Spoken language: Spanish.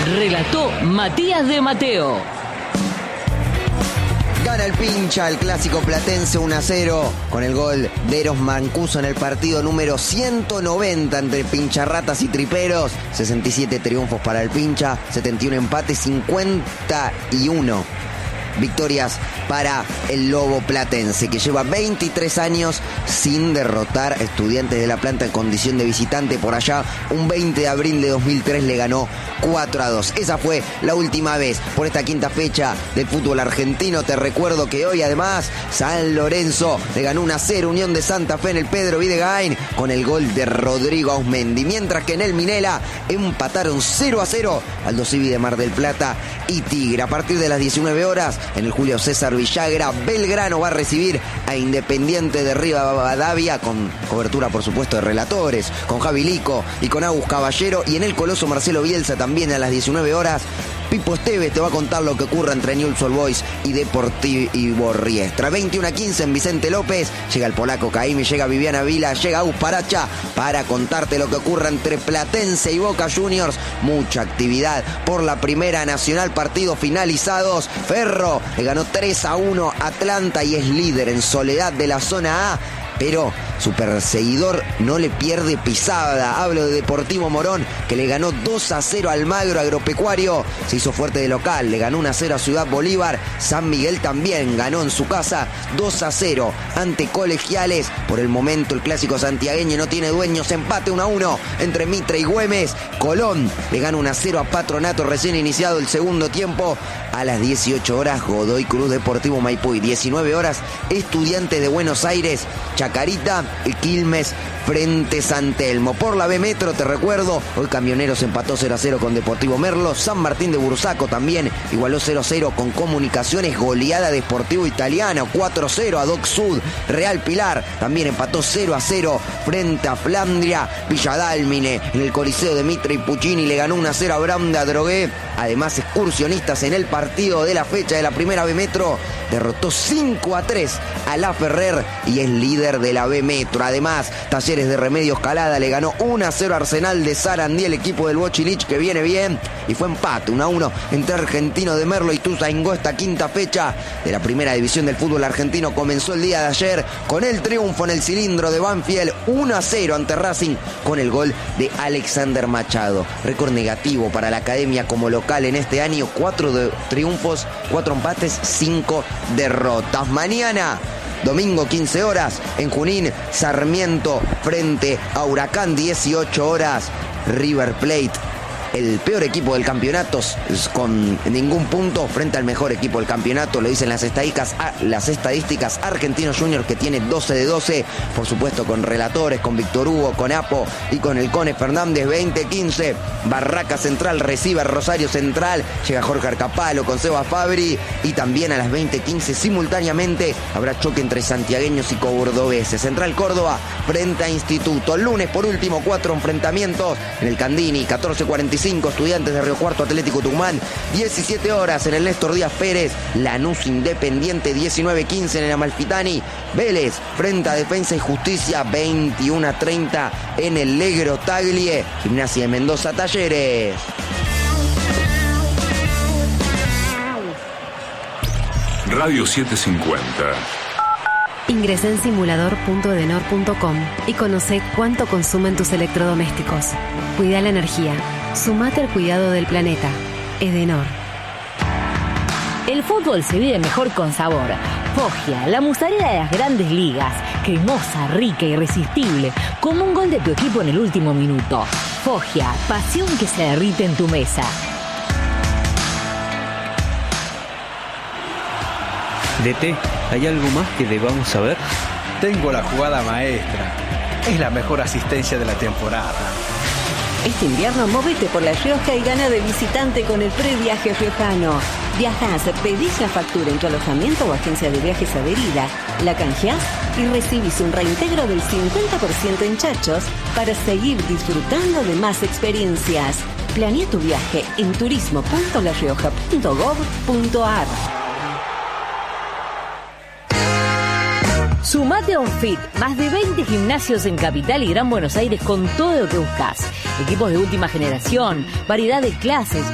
Relató Matías de Mateo. Gana el Pincha, el clásico platense 1-0 con el gol de Eros Mancuso en el partido número 190 entre pincharratas y triperos. 67 triunfos para el Pincha, 71 empates, 51 victorias para el Lobo Platense, que lleva 23 años sin derrotar a Estudiantes de La Plata en condición de visitante. Por allá, un 20 de abril de 2003 le ganó 4-2. Esa fue la última vez por esta quinta fecha del fútbol argentino. Te recuerdo que hoy además San Lorenzo le ganó 1-0 Unión de Santa Fe en el Pedro Videgain con el gol de Rodrigo Ausmendi, mientras que en el Minela empataron 0-0 Aldo Civi de Mar del Plata y Tigre. A partir de las 19 horas en el Julio César Villagra, Belgrano va a recibir a Independiente de Rivadavia, con cobertura por supuesto de relatores, con Javi Lico y con Agus Caballero, y en el Coloso Marcelo Bielsa también a las 19 horas. Pipo Esteves te va a contar lo que ocurra entre Newell's Old Boys y Deportivo Riestra. 21-15 en Vicente López. Llega el polaco Caimi, llega Viviana Vila, llega Agus Paracha para contarte lo que ocurra entre Platense y Boca Juniors. Mucha actividad por la Primera Nacional, partidos finalizados. Ferro le ganó 3-1 Atlanta y es líder en soledad de la zona A, pero su perseguidor no le pierde pisada. Hablo de Deportivo Morón, que le ganó 2-0 al Magro Agropecuario. Se hizo fuerte de local, le ganó 1-0 a Ciudad Bolívar. San Miguel también ganó en su casa 2-0 ante Colegiales. Por el momento el clásico santiagueño no tiene dueños. Empate 1-1 entre Mitre y Güemes. Colón le gana 1-0 a Patronato recién iniciado el segundo tiempo. A las 18 horas Godoy Cruz Deportivo Maipú, y 19 horas Estudiantes de Buenos Aires Chacarita y Quilmes frente San Telmo. Por la B Metro te recuerdo, hoy Camioneros empató 0-0 con Deportivo Merlo. San Martín de Bursaco también igualó 0-0 con Comunicaciones. Goleada de Sportivo Italiano 4-0 a Doc Sud. Real Pilar también empató 0-0 frente a Flandria. Villadálmine en el Coliseo de Mitre y Puccini le ganó 1-0 a Branda Drogué. Además, Excursionistas en el partido de la fecha de la primera B Metro derrotó 5-3 a La Ferrer y es líder de la B Metro. Además, Talleres de Remedios Calada le ganó 1-0 a Arsenal de Sarandí, el equipo del Bochilich, que viene bien, y fue empate 1-1 entre Argentino de Merlo y Tuzaingó. Esta quinta fecha de la primera división del fútbol argentino comenzó el día de ayer con el triunfo en el cilindro de Banfield 1-0 ante Racing con el gol de Alexander Machado. Récord negativo para la Academia como local en este año: 4 triunfos, 4 empates, 5 derrotas. Mañana, domingo 15 horas, en Junín, Sarmiento frente a Huracán. 18 horas, River Plate, el peor equipo del campeonato, con ningún punto, frente al mejor equipo del campeonato. Lo dicen las estadísticas. Argentinos Juniors, que tiene 12 de 12, por supuesto con relatores, con Víctor Hugo, con Apo y con el Cone Fernández. 20-15, Barraca Central recibe a Rosario Central. Llega Jorge Arcapalo con Seba Fabri, y también a las 20-15 simultáneamente habrá choque entre santiagueños y cordobeses. Central Córdoba frente a Instituto. El lunes, por último, 4 enfrentamientos en el Candini. 14:45 Estudiantes de Río Cuarto Atlético Tucumán. 17 horas en el Néstor Díaz Pérez, Lanús Independiente. 19:15 en el Amalfitani, Vélez frente a Defensa y Justicia. 21:30 en el Legro Taglie, Gimnasia de Mendoza Talleres. Radio 750. Ingresa en simulador.edenor.com y conoce cuánto consumen tus electrodomésticos. Cuida la energía. Sumate al cuidado del planeta. Edenor. El fútbol se vive mejor con sabor. Foggia, la mozzarella de las grandes ligas. Cremosa, rica, irresistible. Como un gol de tu equipo en el último minuto. Foggia, pasión que se derrite en tu mesa. DT, ¿hay algo más que debamos saber? Tengo la jugada maestra. Es la mejor asistencia de la temporada. Este invierno móvete por La Rioja y gana de visitante con el previaje riojano. Viajás, pedís la factura en tu alojamiento o agencia de viajes adherida, la canjeás y recibís un reintegro del 50% en chachos para seguir disfrutando de más experiencias. Planea tu viaje en turismo.larioja.gov.ar. Sumate a OnFit, más de 20 gimnasios en Capital y Gran Buenos Aires con todo lo que buscas. Equipos de última generación, variedad de clases,